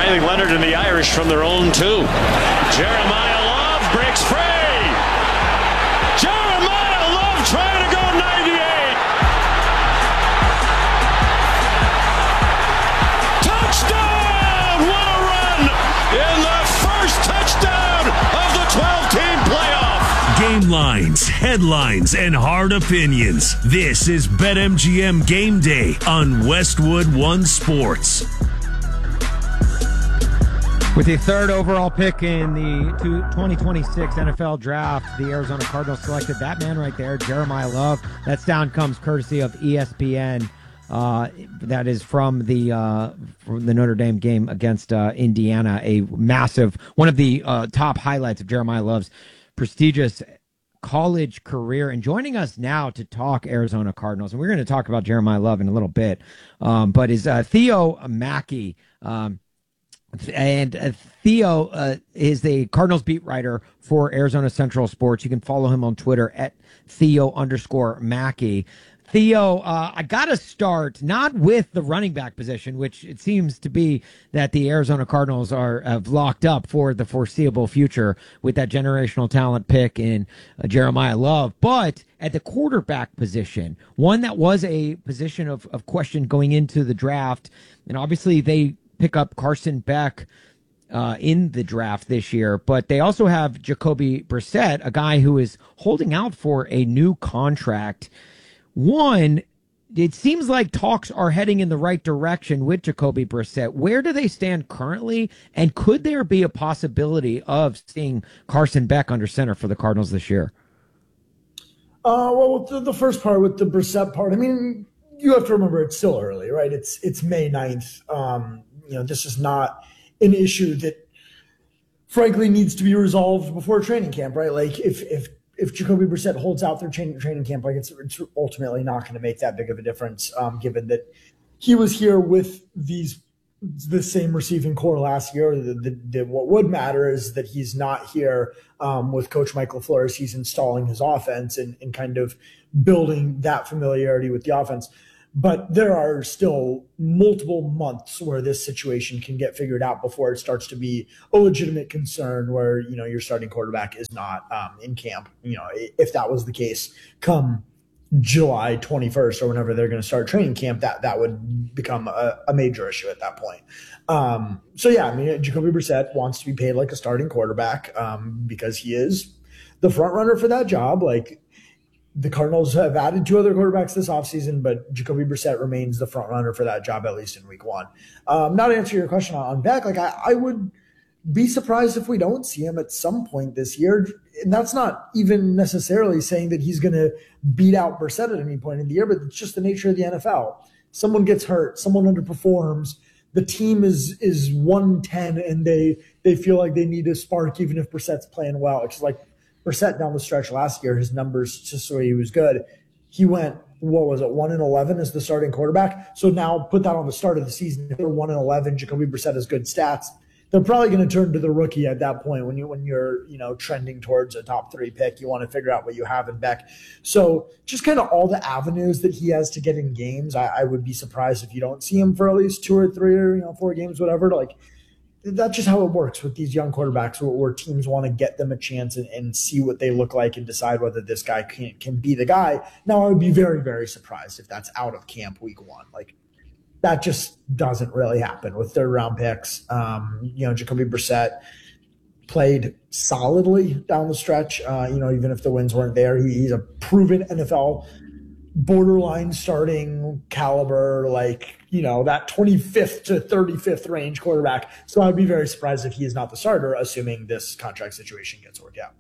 Riley Leonard and the Irish from their own two. Jeremiah Love breaks free. Jeremiah Love trying to go 98. Touchdown! What a run in the first touchdown of the 12-team playoff. Game lines, headlines, and hard opinions. This is BetMGM Game Day on Westwood One Sports. With the third overall pick in the 2026 NFL Draft, the Arizona Cardinals selected that man right there, Jeremiah Love. That sound comes courtesy of ESPN. That is from the Notre Dame game against Indiana. A massive, one of the top highlights of Jeremiah Love's prestigious college career. And joining us now to talk Arizona Cardinals, and we're going to talk about Jeremiah Love in a little bit, but is Theo Mackey. And Theo is the Cardinals beat writer for Arizona Central Sports. You can follow him on Twitter at Theo_Mackey. Theo, I got to start not with the running back position, which it seems to be that the Arizona Cardinals have locked up for the foreseeable future with that generational talent pick in Jeremiah Love, but at the quarterback position, one that was a position of question going into the draft, and obviously they pick up Carson Beck in the draft this year, but they also have Jacoby Brissett, a guy who is holding out for a new contract. One, it seems like talks are heading in the right direction with Jacoby Brissett. Where do they stand currently, and could there be a possibility of seeing Carson Beck under center for the Cardinals this year? Well, the first part with the Brissett part, I mean, you have to remember it's still early, right? It's May 9th. This is not an issue that, frankly, needs to be resolved before training camp, right? Like, if Jacoby Brissett holds out their training camp, like it's ultimately not going to make that big of a difference, given that he was here with the same receiving core last year. What would matter is that he's not here with Coach Mike LaFleur. He's installing his offense and kind of building that familiarity with the offense. But there are still multiple months where this situation can get figured out before it starts to be a legitimate concern where, your starting quarterback is not in camp. If that was the case come July 21st or whenever they're going to start training camp, that would become a major issue at that point. Jacoby Brissett wants to be paid like a starting quarterback because he is the front runner for that job. Like, the Cardinals have added two other quarterbacks this offseason, but Jacoby Brissett remains the front runner for that job, at least in week one. Now to answer your question on Beck, like I would be surprised if we don't see him at some point this year. And that's not even necessarily saying that he's going to beat out Brissett at any point in the year, but it's just the nature of the NFL. Someone gets hurt, someone underperforms, the team is 110 and they feel like they need a spark even if Brissett's playing well. It's like Brissett down the stretch last year, his numbers just so he was good. He went, 1-11 as the starting quarterback. So now put that on the start of the season. If they're 1-11, Jacoby Brissett has good stats. They're probably going to turn to the rookie at that point when you're trending towards a top 3 pick. You want to figure out what you have in Beck. So just kind of all the avenues that he has to get in games. I would be surprised if you don't see him for at least 2 or 3 or 4 games, whatever. That's just how it works with these young quarterbacks where teams want to get them a chance and see what they look like and decide whether this guy can be the guy. Now, I would be very, very surprised if that's out of camp week one. Like, that just doesn't really happen with third-round picks. Jacoby Brissett played solidly down the stretch, even if the wins weren't there. He's a proven NFL borderline starting caliber, that 25th to 35th range quarterback. So I'd be very surprised if he is not the starter, assuming this contract situation gets worked out.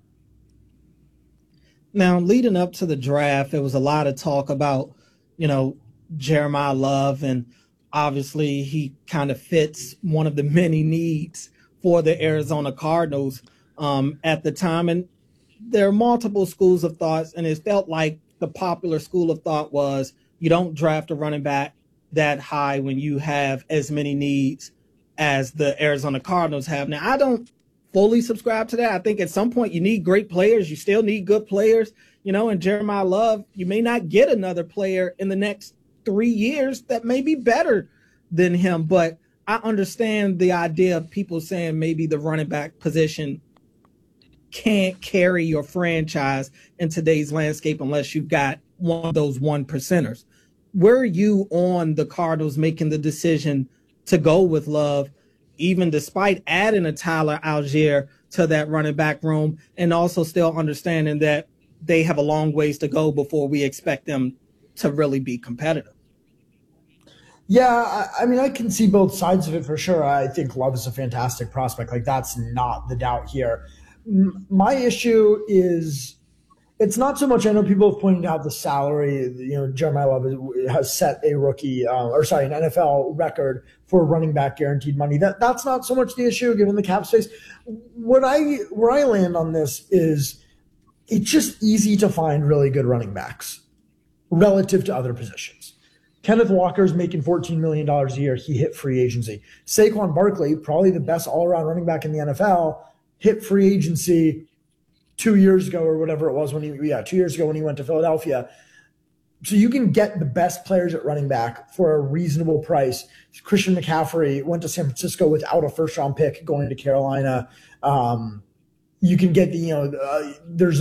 Now, leading up to the draft, there was a lot of talk about, Jeremiah Love, and obviously he kind of fits one of the many needs for the Arizona Cardinals at the time. And there are multiple schools of thoughts, and it felt like the popular school of thought was you don't draft a running back that high when you have as many needs as the Arizona Cardinals have. Now, I don't fully subscribe to that. I think at some point you need great players. You still need good players, and Jeremiah Love, you may not get another player in the next 3 years that may be better than him. But I understand the idea of people saying maybe the running back position can't carry your franchise in today's landscape unless you've got one of those 1%ers. Where are you on the Cardinals making the decision to go with Love, even despite adding a Tyler Algier to that running back room, and also still understanding that they have a long ways to go before we expect them to really be competitive? Yeah, I mean, I can see both sides of it for sure. I think Love is a fantastic prospect. Like, that's not the doubt here. My issue is, it's not so much, I know people have pointed out the salary. Jeremiah Love has set a an NFL record for running back guaranteed money. That's not so much the issue given the cap space. Where I land on this is, it's just easy to find really good running backs relative to other positions. Kenneth Walker's making $14 million a year. He hit free agency. Saquon Barkley, probably the best all-around running back in the NFL, hit free agency 2 years ago or whatever it was 2 years ago when he went to Philadelphia. So you can get the best players at running back for a reasonable price. Christian McCaffrey went to San Francisco without a first-round pick going to Carolina. You can get there's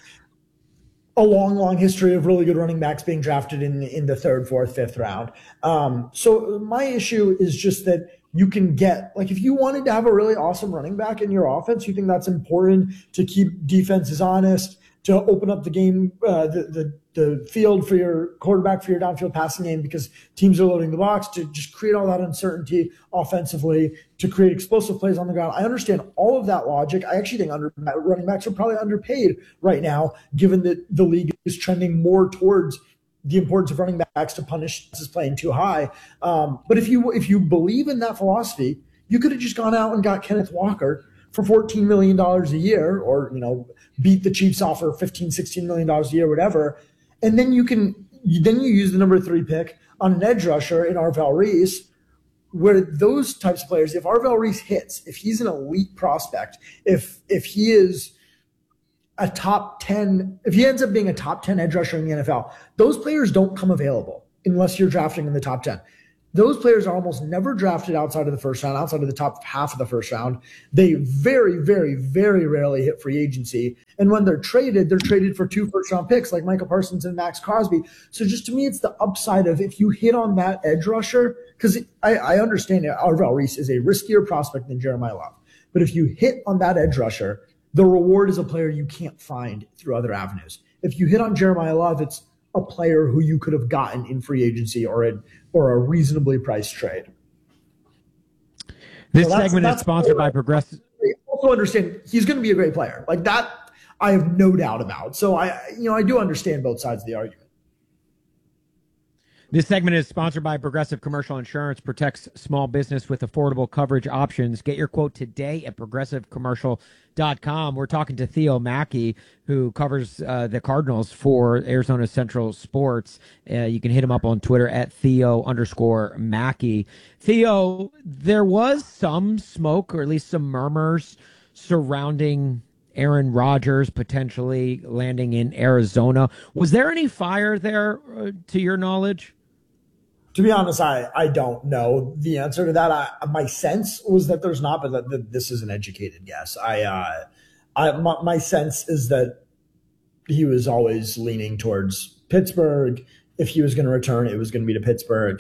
a long history of really good running backs being drafted in the third, fourth, fifth round. So my issue is just that you can get, like, if you wanted to have a really awesome running back in your offense, you think that's important to keep defenses honest, to open up the game, the field for your quarterback, for your downfield passing game, because teams are loading the box, to just create all that uncertainty offensively, to create explosive plays on the ground. I understand all of that logic. I actually think running backs are probably underpaid right now, given that the league is trending more towards the importance of running backs to punish is playing too high. But if you believe in that philosophy, you could have just gone out and got Kenneth Walker for $14 million a year, or, beat the Chiefs off for $15-16 million a year, whatever. And then you use the number 3 pick on an edge rusher in Arvell Reese, where those types of players, if Arvell Reese hits, if he's an elite prospect, if he is a top 10, if he ends up being a top 10 edge rusher in the NFL, those players don't come available unless you're drafting in the top 10. Those players are almost never drafted outside of the first round, outside of the top half of the first round. They very, very, very rarely hit free agency. And when they're traded for 2 first-round picks like Michael Parsons and Max Crosby. So just to me, it's the upside of, if you hit on that edge rusher, because I understand Arvell Reese is a riskier prospect than Jeremiah Love. But if you hit on that edge rusher, the reward is a player you can't find through other avenues. If you hit on Jeremiah Love, it's a player who you could have gotten in free agency or a reasonably priced trade. This segment is sponsored by Progressive. I also understand he's going to be a great player. Like that, I have no doubt about. So I do understand both sides of the argument. This segment is sponsored by Progressive Commercial Insurance. Protects small business with affordable coverage options. Get your quote today at progressivecommercial.com. We're talking to Theo Mackey, who covers the Cardinals for Arizona Central Sports. You can hit him up on Twitter at Theo_Mackey. Theo, there was some smoke, or at least some murmurs, surrounding Aaron Rodgers potentially landing in Arizona. Was there any fire there, to your knowledge? To be honest, I don't know the answer to that. My sense was that there's not, but that this is an educated guess. My sense is that he was always leaning towards Pittsburgh. If he was going to return, it was going to be to Pittsburgh.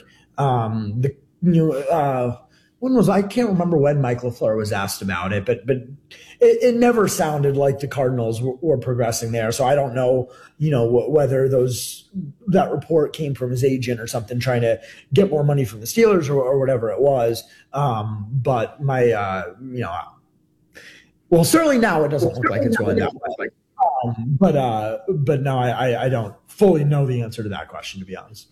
I can't remember when Mike LaFleur was asked about it, but it never sounded like the Cardinals were progressing there. So I don't know, whether that report came from his agent or something, trying to get more money from the Steelers or whatever it was. But certainly now it doesn't look like it's going that way. But no, I don't fully know the answer to that question, to be honest.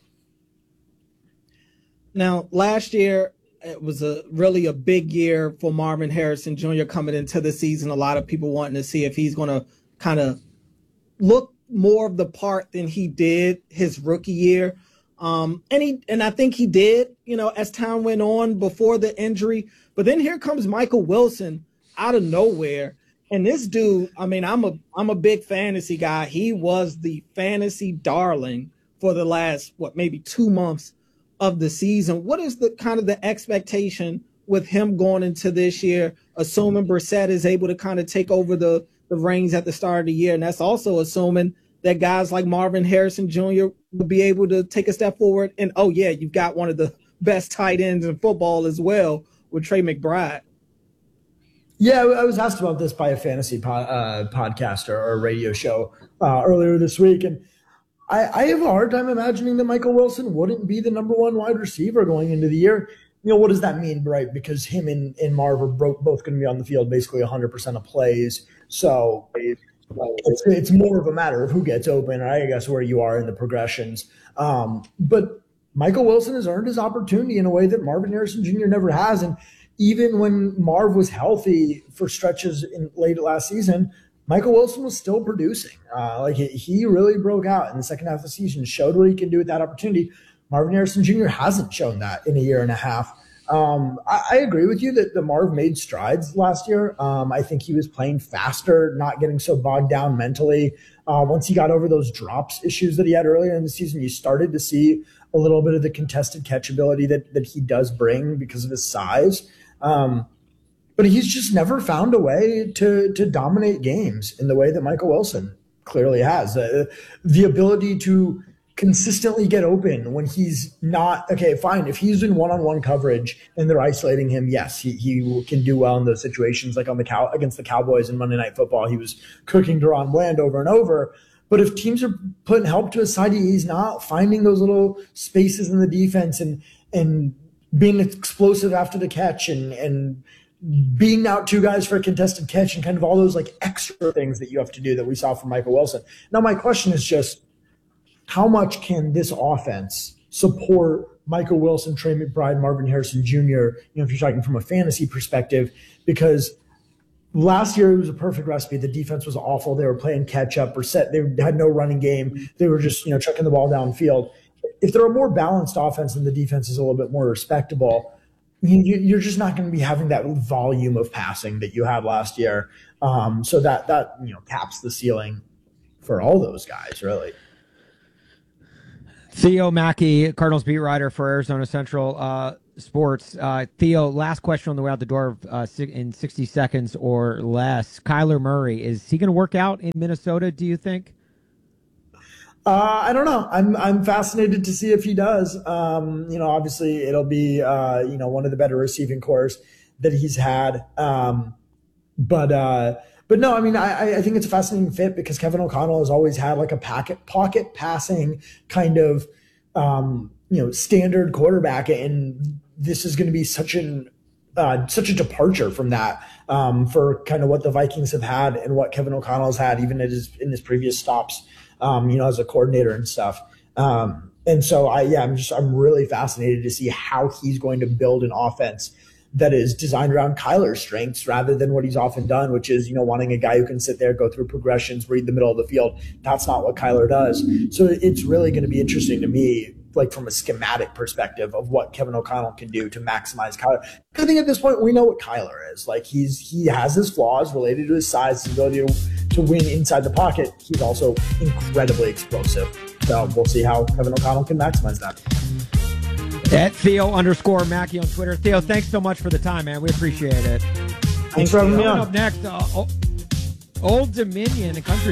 Now, last year, it was really a big year for Marvin Harrison Jr. coming into the season. A lot of people wanting to see if he's going to kind of look more of the part than he did his rookie year. And I think he did, as time went on before the injury. But then here comes Michael Wilson out of nowhere. And this dude, I'm a big fantasy guy. He was the fantasy darling for the last, maybe 2 months of the season. What is the kind of the expectation with him going into this year, assuming Brissett is able to kind of take over the reins at the start of the year? And that's also assuming that guys like Marvin Harrison Jr. will be able to take a step forward. And, oh, yeah, you've got one of the best tight ends in football as well with Trey McBride. Yeah, I was asked about this by a fantasy podcaster or a radio show earlier this week, and I have a hard time imagining that Michael Wilson wouldn't be the number one wide receiver going into the year. What does that mean, right? Because him and Marv are both going to be on the field basically 100% of plays. So it's more of a matter of who gets open, I guess, where you are in the progressions. But Michael Wilson has earned his opportunity in a way that Marvin Harrison Jr. never has. And even when Marv was healthy for stretches in late last season, Michael Wilson was still producing. He really broke out in the second half of the season, showed what he can do with that opportunity. Marvin Harrison Jr. hasn't shown that in a year and a half. I agree with you that the Marv made strides last year. I think he was playing faster, not getting so bogged down mentally. Once he got over those drops issues that he had earlier in the season, you started to see a little bit of the contested catch ability that he does bring because of his size. But he's just never found a way to dominate games in the way that Michael Wilson clearly has. The ability to consistently get open when he's not – okay, fine. If he's in one-on-one coverage and they're isolating him, yes, he can do well in those situations. Like against the Cowboys in Monday Night Football, he was cooking DaRon Bland over and over. But if teams are putting help to his side, he's not finding those little spaces in the defense and being explosive after the catch and being out two guys for a contested catch and kind of all those like extra things that you have to do that we saw from Michael Wilson. Now, my question is just, how much can this offense support Michael Wilson, Trey McBride, Marvin Harrison Jr., if you're talking from a fantasy perspective? Because last year it was a perfect recipe. The defense was awful. They were playing catch up or set. They had no running game. They were just, chucking the ball downfield. If they're a more balanced offense and the defense is a little bit more respectable, you're just not going to be having that volume of passing that you had last year. So that caps the ceiling for all those guys, really. Theo Mackey, Cardinals beat writer for Arizona Central Sports. Theo, last question on the way out the door in 60 seconds or less. Kyler Murray, is he going to work out in Minnesota, do you think? I don't know. I'm fascinated to see if he does. Obviously it'll be one of the better receiving cores that he's had. But no, I think it's a fascinating fit because Kevin O'Connell has always had like a pocket passing kind of standard quarterback, and this is going to be such a departure from that for kind of what the Vikings have had and what Kevin O'Connell's had even in his previous stops. As a coordinator and stuff. And so I'm really fascinated to see how he's going to build an offense that is designed around Kyler's strengths rather than what he's often done, which is, wanting a guy who can sit there, go through progressions, read the middle of the field. That's not what Kyler does. So it's really going to be interesting to me, like from a schematic perspective of what Kevin O'Connell can do to maximize Kyler. I think at this point we know what Kyler is. Like he has his flaws related to his size, his ability to win inside the pocket. He's also incredibly explosive. So we'll see how Kevin O'Connell can maximize that. At Theo_Mackey on Twitter. Theo, thanks so much for the time, man. We appreciate it. Thanks for having me on. Up next, Old Dominion, a country